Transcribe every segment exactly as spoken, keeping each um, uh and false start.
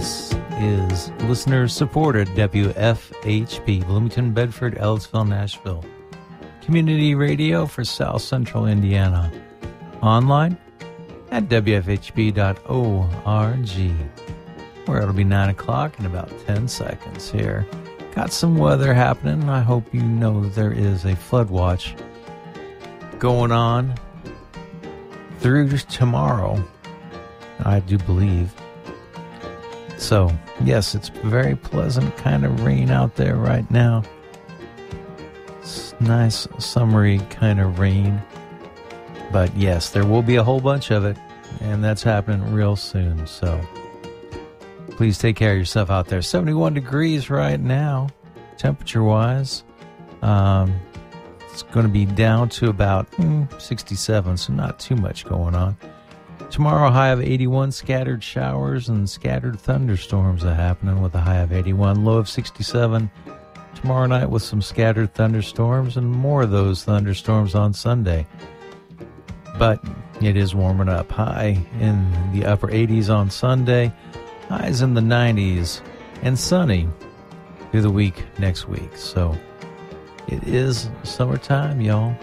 This is listener-supported W F H B, Bloomington, Bedford, Ellisville, Nashville. Community radio for South Central Indiana. Online at W F H B dot org, where it'll be nine o'clock in about ten seconds here. Got some weather happening. I hope you know that there is a flood watch going on through tomorrow, I do believe. So, yes, it's very pleasant kind of rain out there right now. It's nice, summery kind of rain. But, yes, there will be a whole bunch of it, and that's happening real soon. So, please take care of yourself out there. seventy-one degrees right now, temperature-wise. Um, it's going to be down to about mm, sixty-seven, so not too much going on. Tomorrow, high of eighty-one, scattered showers and scattered thunderstorms are happening with a high of eighty-one, low of sixty-seven. Tomorrow night with some scattered thunderstorms and more of those thunderstorms on Sunday. But it is warming up. High in the upper eighties on Sunday, highs in the nineties, and sunny through the week next week. So it is summertime, y'all.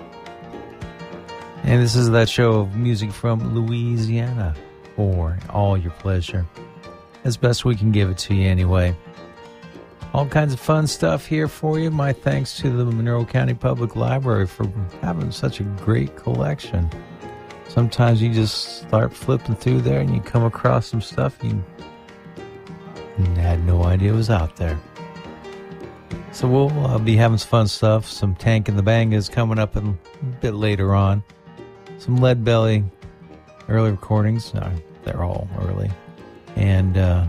And this is that show of music from Louisiana for all your pleasure. As best we can give it to you anyway. All kinds of fun stuff here for you. My thanks to the Monroe County Public Library for having such a great collection. Sometimes you just start flipping through there and you come across some stuff you had no idea was out there. So we'll uh, be having some fun stuff. Some Tank and the Bangas coming up a bit later on. Some Lead Belly early recordings. No, they're all early. And uh,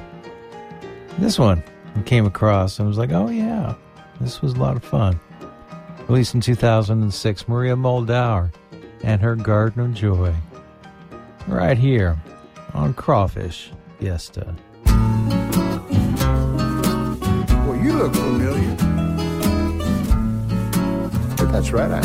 this one I came across and was like, oh yeah, this was a lot of fun. Released in two thousand six, Maria Muldaur and her Garden of Joy. Right here on Crawfish Fiesta. Well, you look familiar. But that's right, I